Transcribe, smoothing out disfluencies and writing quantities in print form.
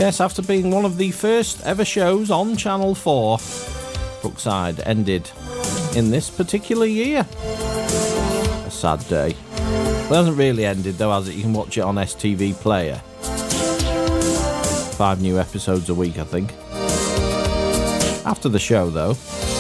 Yes, after being one of the first ever shows on Channel 4, Brookside ended in this particular year. A sad day. It hasn't really ended though, has it? You can watch it on STV Player. 5 new episodes a week, I think. After the show though,